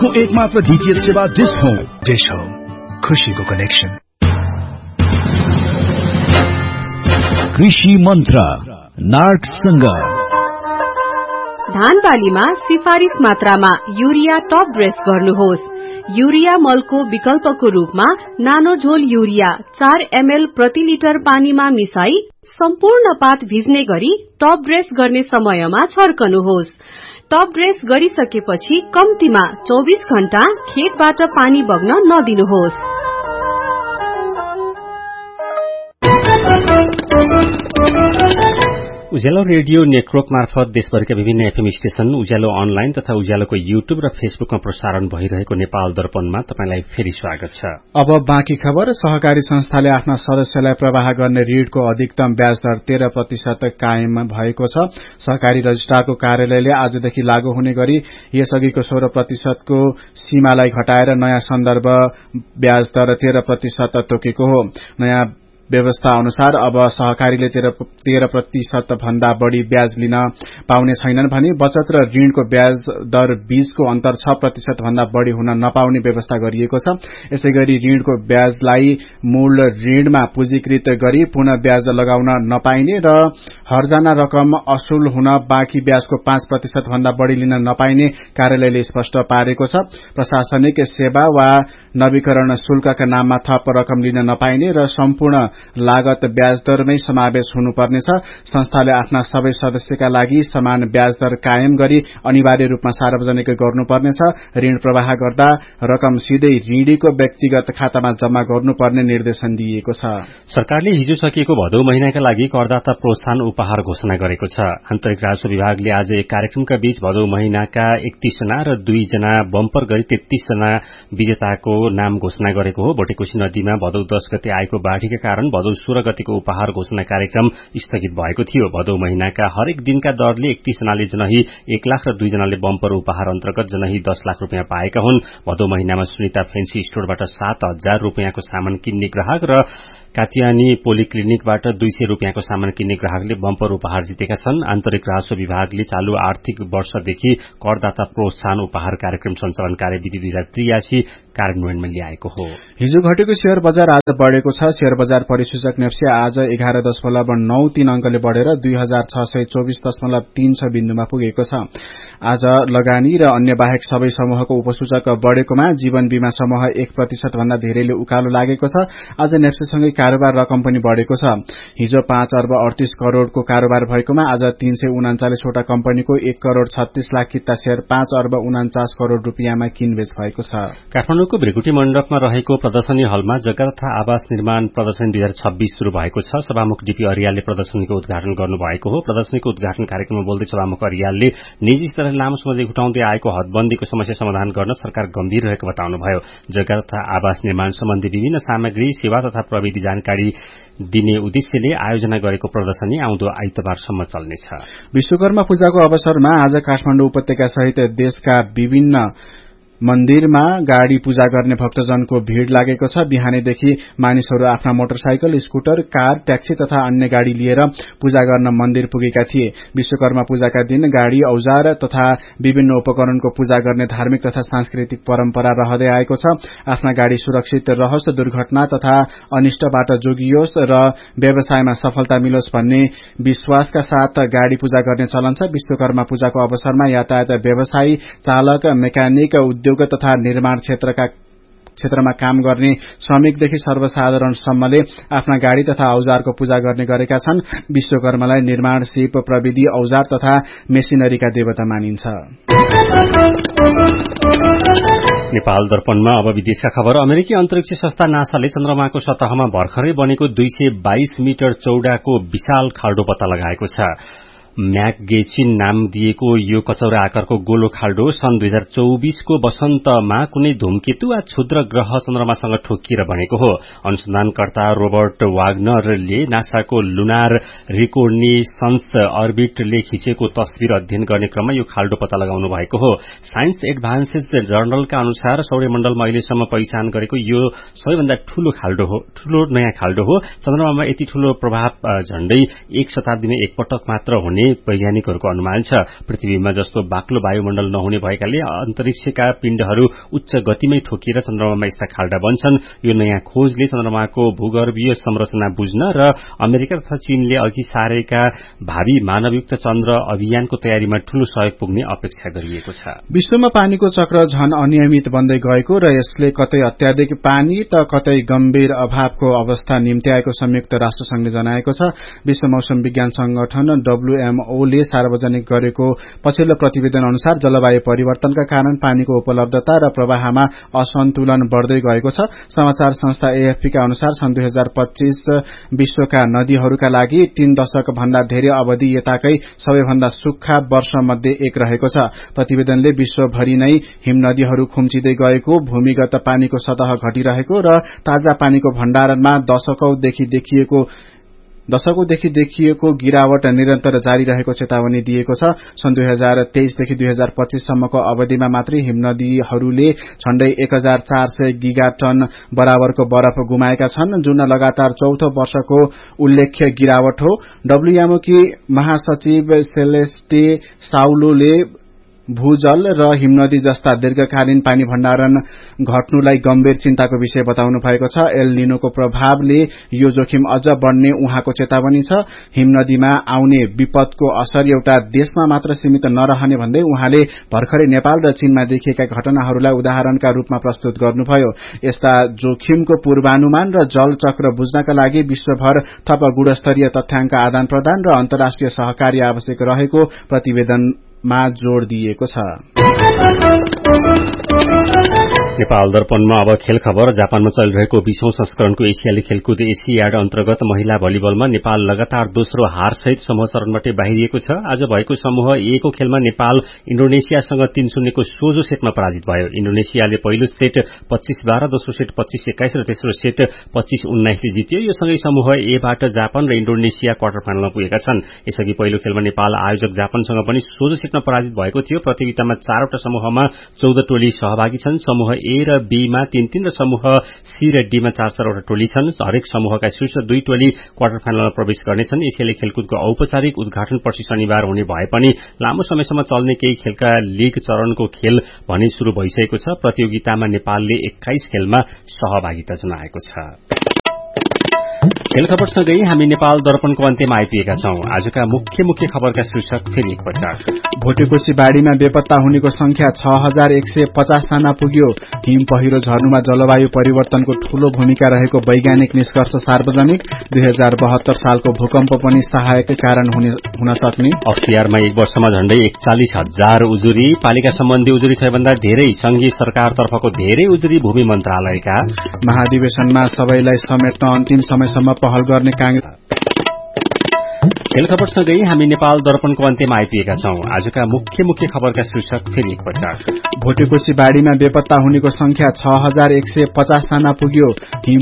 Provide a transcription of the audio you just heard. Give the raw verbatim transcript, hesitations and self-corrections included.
को एकमात्र डीटीएच सेवा डिश होम। डिश होम, खुशीको कनेक्सन। कृषि मन्त्र नार्कसँग धान बालीमा सिफारिश मात्रामा युरिया टप ड्रेस गर्नुहोस्। युरिया मलको विकल्पको रूपमा नानो झोल युरिया चार एमएल प्रति लिटर पानीमा मिसाई सम्पूर्ण पात भिज्ने गरी टप ड्रेस गर्ने समयमा छर्कनुहोस्। टप ड्रेस गरिसकेपछि कम्तीमा चौबीस घण्टा खेतबाट पानी बग्न नदिनुहोस्। उज्यालो रेडियो नेटवर्क मार्फत देशभरका विभिन्न एफएम स्टेशन, उज्यालो अनलाइन तथा उज्यालोको युट्युब र फेसबुकमा प्रसारण भइरहेको नेपाल दर्पणमा तपाईलाई फेरि स्वागत छ। अब बाँकी खबर। सहकारी संस्थाले आफ्ना सदस्यलाई प्रवाह गर्ने ऋणको अधिकतम ब्याज दर तेह्र प्रतिशत कायम भएको छ। सहकारी रजिस्ट्रारको कार्यालयले आजदेखि लागू हुने गरी यसअघिको सोह्र प्रतिशतको सीमालाई घटाएर नयाँ सन्दर्भ ब्याज दर तेह्र प्रतिशत तोकेको हो। नयाँ व्यवस्था अनुसार अब सहकारीले तेह्र प्रतिशत भन्दा बढ़ी ब्याज लिन पाउने छैनन् भने बचत र ऋणको ब्याज दर बीचको अन्तर छ प्रतिशत भन्दा बढ़ी हुन नपाउने व्यवस्था गरिएको छ। यसैगरी ऋणको ब्याजलाई मूल ऋणमा पुँजीकृत गरी पुनः ब्याज लगाउन नपाइने र हर्जाना रकम असुल हुन बाँकी ब्याजको पाँच प्रतिशत भन्दा बढ़ी लिन नपाइने कार्यालयले स्पष्ट पारेको छ। प्रशासनिक सेवा वा नवीकरण शुल्कका नाममा थप रकम लिन नपाइने र सम्पूर्ण लागत ब्याज दरमै समावेश हुनुपर्नेछ। संस्थाले आफ्ना सबै सदस्यका लागि समान ब्याज दर कायम गरी अनिवार्य रूपमा सार्वजनिक गर्नुपर्नेछ। ऋण प्रवाह गर्दा रकम सिधै ऋणीको व्यक्तिगत खातामा जम्मा गर्नुपर्ने निर्देशन दिइएको छ। सरकारले हिजो सकिएको भदौ महिनाका लागि करदाता प्रोत्साहन उपहार घोषणा गरेको छ। आन्तरिक राजस्व विभागले आज एक कार्यक्रमका बीच भदौ महिनाका एकतीस जना र दुई जना बम्पर गरी तेत्तीस जना विजेताको नाम घोषणा गरेको हो। भोटेकोशी नदीमा भदौ दस गते आएको बाढ़ीका कारण भदौ सोह्र गतिको उपहार घोषणा कार्यक्रम स्थगित भएको थियो। भदौ महिनाका हरेक दिनका दरले एकतीस जनाले जनही एक लाख र दुई जनाले बम्पर उपहार अन्तर्गत जनही दस लाख रूपियाँ पाएका हुन्। भदौ महिनामा सुनिता फेन्सी स्टोरबाट सात हजार रूपियाँको सामान किन्ने ग्राहक र कातियानी पोलिक्लिनिकबाट दुई सय रूपियाँको सामान किन्ने ग्राहकले बम्पर उपहार जितेका छन्। आन्तरिक राजस्व विभागले चालू आर्थिक वर्षदेखि करदाता प्रोत्साहन उपहार कार्यक्रम सञ्चालन कार्यविधि दुई हजार त्रियासी कार्यान्वयनमा ल्याएको हो। हिजो घटेको शेयर बजार आज बढ़ेको छ। शेयर बजार परिसूचक नेप्से आज एघार दशमलव नौ तीन अंकले बढ़ेर दुई हजार छ सय चौबीस दशमलव तीन छ बिन्दुमा पुगेको छ। आज लगानी र अन्य बाहेक सबै समूहको उपसूचक बढ़ेकोमा जीवन बीमा समूह एक प्रतिशत भन्दा धेरैले उकालो लागेको छ। आज नेप्सेसँगै कारोबार रकम पनि बढ़ेको छ। हिजो पाँच अर्ब अडतीस करोड़को कारोबार भएकोमा आज तीन सय उनाचालिसवटा कम्पनीको एक करोड़ छत्तीस लाख किता शेयर पाँच अर्ब उनाचास करोड़ रूपियाँमा किनबेच भएको छ। काठमाडौँको भृगुटी मण्डपमा रहेको प्रदर्शनी हलमा जग्गा तथा आवास निर्माण प्रदर्शनी दुई हजार छब्बीस शुरू भएको छ। सभामुख डीपी अरियालले प्रदर्शनीको उद्घाटन गर्नुभएको हो। प्रदर्शनीको उद्घाटन कार्यक्रममा बोल्दै सभामुख अरियालले निजी स्तरले लामो समयदेखि उठाउँदै आएको हदबन्दीको समस्या समाधान गर्न सरकार गम्भीर रहेको बताउनुभयो। जग्गा तथा आवास निर्माण सम्बन्धी विभिन्न सामग्री, सेवा तथा प्रविधि जानकारी दिने उद्देश्यले आयोजना गरेको प्रदर्शनी आउँदो आइतबारसम्म चल्नेछ। विश्वकर्मा पूजाको अवसरमा आज काठमाडौँ उपत्यका सहित देशका विभिन्न मन्दिरमा गाड़ी पूजा गर्ने भक्तजनको भीड़ लागेको छ। बिहानैदेखि मानिसहरू आफ्ना मोटरसाइकल, स्कूटर, कार, ट्याक्सी तथा अन्य गाड़ी लिएर पूजा गर्न मन्दिर पुगेका थिए। विश्वकर्मा पूजाका दिन गाड़ी, औजार तथा विभिन्न उपकरणको पूजा गर्ने धार्मिक तथा सांस्कृतिक परम्परा रहँदै आएको छ। आफ्ना गाड़ी सुरक्षित रहोस्, दुर्घटना तथा अनिष्टबाट जोगियोस् र व्यवसायमा सफलता मिलोस् भन्ने विश्वासका साथ गाड़ी पूजा गर्ने चलन छ। विश्वकर्मा पूजाको अवसरमा यातायात व्यवसायी, चालक, मेकानिक, उद्योग तथा निर्माण क्षेत्रका क्षेत्रमा काम गर्ने श्रमिकदेखि सर्वसाधारणसम्मले आफ्ना गाड़ी तथा औजारको पूजा गर्ने गरेका छन्। विश्वकर्मालाई निर्माण, शिल्प, प्रविधि, औजार तथा मेसिनरीका देवता मानिन्छ। नेपाल दर्पणमा अब विदेशका खबर। अमेरिकी अन्तरिक्ष संस्था नासाले चन्द्रमाको सतहमा भर्खरै बनेको दुई सय बाइस मिटर चौडाको विशाल खाल्डो पत्ता लगाएको छ। म्याकगेचिन नाम दिएको यो कचौरा आकारको गोलो खाल्डो सन् दुई हजार चौबीसको वसन्तमा कुनै धूमकेतु वा क्षुद्र ग्रह चन्द्रमासँग ठोकिएर बनेको हो। अनुसन्धानकर्ता रोबर्ट वाग्नरले नासाको लुनार रिकोर्निसन्स अर्बिटले खिचेको तस्विर अध्ययन गर्ने क्रममा यो खाल्डो पत्ता लगाउनु भएको हो। साइन्स एडभान्सेस जर्नलका अनुसार सौर्यमण्डलमा अहिलेसम्म पहिचान गरेको यो सबैभन्दा ठूलो खाल्डो हो ठूलो नयाँ खाल्डो हो। चन्द्रमामा यति ठूलो प्रभाव झण्डै एक शताब्दीमा एकपटक मात्र हुने भन्ने वैज्ञानिकहरूको अनुमान छ। पृथ्वीमा जस्तो बाक्लो वायुमण्डल नहुने भएकाले अन्तरिक्षका पिण्डहरू उच्च गतिमै ठोकिएर चन्द्रमामा यस्ता खाल्डा बन्छन्। यो नयाँ खोजले चन्द्रमाको भूगर्भीय संरचना बुझ्न र अमेरिका तथा चीनले अघि सारेका भावी मानवयुक्त चन्द्र अभियानको तयारीमा ठूलो सहयोग पुग्ने अपेक्षा गरिएको छ। विश्वमा पानीको चक्र झन अनियमित बन्दै गएको र यसले कतै अत्याधिक पानी त कतै गम्भीर अभावको अवस्था निम्त्याएको संयुक्त राष्ट्र संघले जनाएको छ। विश्व मौसम विज्ञान संगठन डब्ल्यूएमओ ले सार्वजनिक गरेको पछिल्लो प्रतिवेदन अनुसार जलवायु परिवर्तनका कारण पानीको उपलब्धता र प्रवाहमा असन्तुलन बढ़दै गएको छ। समाचार संस्था एएफपी का अनुसार सन् दुई हजार पच्चीस विश्वका नदीहरूका लागि तीन दशक भन्दा धेरै अवधि यताकै सबैभन्दा सुक्खा वर्ष मध्ये एक रहेको छ। प्रतिवेदनले विश्वभरि नै हिम नदीहरू खुम्चिँदै गएको, भूमिगत पानीको सतह घटिरहेको र ताजा पानीको भण्डारणमा दशकौंदेखि देखिएको दशकौंदेखि देखिएको गिरावट निरन्तर जारी रहेको चेतावनी दिएको छ। सन् दुई हजार तेइसदेखि दुई हजार पच्चीस सम्मको अवधिमा मात्रै हिम नदीहरूले झण्डै एक हजार चार सय गिगाटन बराबरको बरफ गुमाएका छन्, जुन लगातार चौथो वर्षको उल्लेख्य गिरावट हो। डब्ल्यूएमओ की महासचिव सेलेस्टे साउलोले भूजल र हिमनदी जस्ता दीर्घकालीन पानी भण्डारण घट्नुलाई गम्भीर चिन्ताको विषय बताउनु भएको छ। एल निनोको प्रभावले यो जोखिम अझ बढ़ने उहाँको चेतावनी छ। हिमनदीमा आउने विपदको असर एउटा देशमा मात्र सीमित नरहने भन्दै उहाँले भर्खरै नेपाल र चीनमा देखिएका घटनाहरूलाई उदाहरणका रूपमा प्रस्तुत गर्नुभयो। यस्ता जोखिमको पूर्वानुमान र जल चक्र बुझ्नका लागि विश्वभर थप गुणस्तरीय तथ्याङ्क आदान प्रदान र अन्तर्राष्ट्रिय सहकार्य आवश्यक रहेको प्रतिवेदनमा जोड़ दिएको छ। नेपाल दर्पणमा अब खेल खबर। जापानमा चलिरहेको बीसौं संस्करणको एसियाली खेलकुद एसियाड अन्तर्गत महिला भलिबलमा नेपाल लगातार दोस्रो हारसहित समूह चरणबाटै बाहिरिएको छ। आज भएको समूह ए को खेलमा नेपाल इण्डोनेसियासँग तीन शून्यको सोझो सेटमा पराजित भयो। इण्डोनेसियाले पहिलो सेट पच्चीस बाह्र, दोस्रो सेट पच्चीस एक्काइस र तेस्रो सेट पच्चीस उन्नाइसले जित्यो। यो सँगै समूह ए बाट जापान र इण्डोनेसिया क्वार्टर फाइनलमा पुगेका छन्। यसअघि पहिलो खेलमा नेपाल आयोजक जापानसँग पनि सोझो सेटमा पराजित भएको थियो। प्रतियोगितामा चारवटा समूहमा चौध टोली सहभागी छन्। समूह ए र बी मा तीन तीन र समूह सी र डी मा चार चारवटा टोली छन्। हरेक समूहका शीर्ष दुई टोली क्वार्टर फाइनलमा प्रवेश गर्नेछन्। एसियाली खेलकुदको औपचारिक उद्घाटन पर्सि शनिबार हुने भए पनि लामो समयसम्म चल्ने केही खेलका लीग चरणको खेल भने शुरू भइसकेको छ। प्रतियोगितामा नेपालले एक्काइस खेलमा सहभागिता जनाएको छ। खेल खबरसँगै हामी नेपाल दर्पणको अन्त्यमा आइपुगेका छौं। आजका मुख्य मुख्य खबरका शीर्षक फेरि एकपटक। भोटेकोशी बाढ़ीमा बेपत्ता हुनेको संख्या छ हजार एक सय पचास जना पुग्यो। हिम पहिरो झर्नुमा जलवायु परिवर्तनको ठूलो भूमिका रहेको वैज्ञानिक निष्कर्ष सार्वजनिक। दुई हजार बहत्तर सालको भूकम्प पनि सहायक कारण हुन सक्ने। अख्तियारमा एक वर्षमा झण्डै एकचालिस हजार उजुरी। पालिका सम्बन्धी उजुरी सबैभन्दा धेरै संघीय सरकारतर्फको धेरै उजुरी भूमि मन्त्रालयका। महाधिवेशनमा सबैलाई समेट्न अन्तिम समयसम्म पहल गर्ने कांग्रेस। खेल खबरसँगै हामी नेपाल दर्पणको अन्त्यमा आइपुगेका छौं। आजका मुख्य मुख्य खबरका शीर्षक फेरि एकपटक। भोटेकोशी बाढ़ीमा बेपत्ता हुनेको संख्या छ हजार एक सय पचास जना पुग्यो।